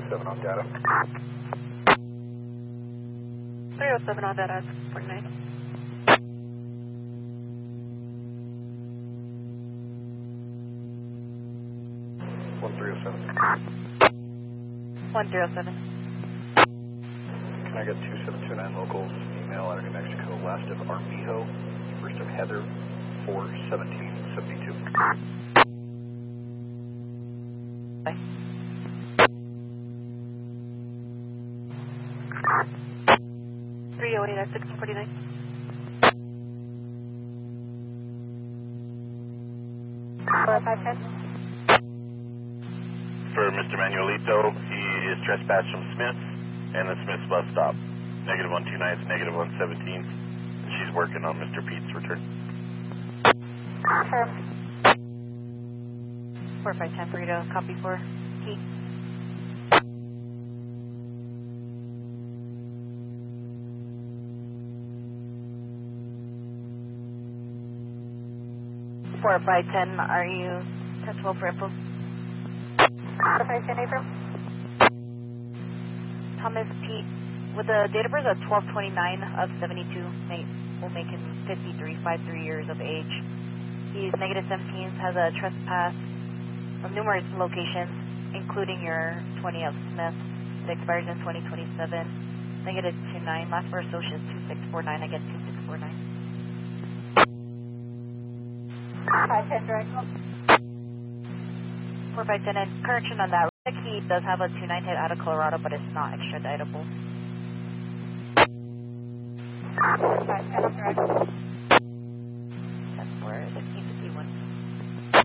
307 on data. 307 on data, 49. One 307. 107. Can I get 2729 locals, email out of New Mexico, last of Armijo, first of Heather, 41772. Bye. 308 at 1649. Or 510. For Mr. Manuelito, he is trespassed from Smith and the Smith bus stop. Negative 129 is negative 117. And she's working on Mr. Pete's return. Confirm. 4510 for you to copy for key. Four 510, are you 1012 for info? 4510 April. Thomas Pete, with the date of birth of 1229 of 72, will make him 53 years of age. He's negative 17, has a trespass from numerous locations, including your 20 of Smith. It expires in 2027. Negative 29, last for social is 2649, I get 2649. 510 direct. 4510, and correction on that, he does have a 29 hit out of Colorado, but it's not extraditable. 510 direct.